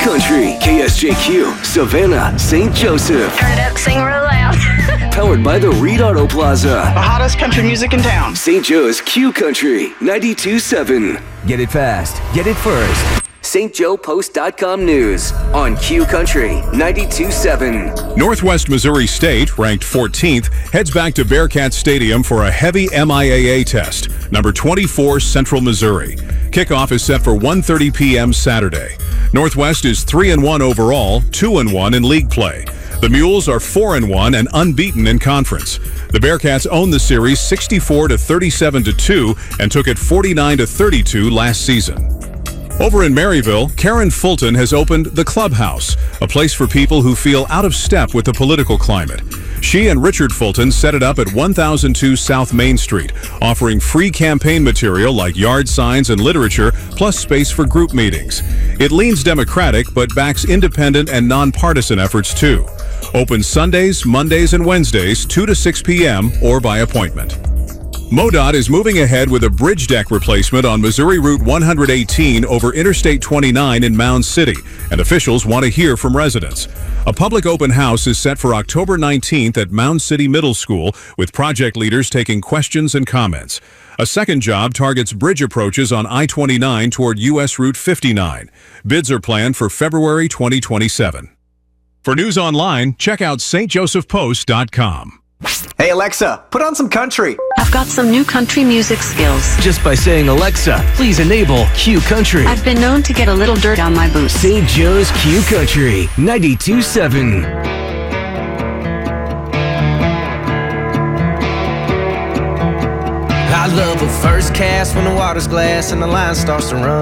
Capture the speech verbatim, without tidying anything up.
Country, K S J Q, Savannah, Saint Joseph. Turn it up, sing real loud. Powered by the Reed Auto Plaza. The hottest country music in town. Saint Joe's Q Country, ninety-two point seven. Get it fast. Get it first. St Joe Post dot com News on Q Country, ninety-two point seven. Northwest Missouri State, ranked fourteenth, heads back to Bearcat Stadium for a heavy M I A A test. Number twenty-four, Central Missouri. Kickoff is set for one thirty p.m. Saturday. Northwest is three and one overall, two and one in league play. The Mules are four and one and unbeaten in conference. The Bearcats own the series sixty-four to thirty-seven to two and took it forty-nine to thirty-two last season. Over in Maryville, Karen Fulton has opened The Clubhouse, a place for people who feel out of step with the political climate. She and Richard Fulton set it up at one thousand two South Main Street, offering free campaign material like yard signs and literature, plus space for group meetings. It leans Democratic, but backs independent and nonpartisan efforts too. Open Sundays, Mondays, and Wednesdays, two to six p.m. or by appointment. MoDOT is moving ahead with a bridge deck replacement on Missouri Route one eighteen over Interstate twenty-nine in Mound City, and officials want to hear from residents. A public open house is set for October nineteenth at Mound City Middle School, with project leaders taking questions and comments. A second job targets bridge approaches on I twenty-nine toward U S Route fifty-nine. Bids are planned for February twenty twenty-seven. For news online, check out S T Joseph Post dot com. Hey Alexa, put on some country. I've got some new country music skills. Just by saying Alexa, please enable Q Country. I've been known to get a little dirt on my boots. Saint Joe's Q Country, ninety-two point seven. I love a first cast when the water's glass and the line starts to run.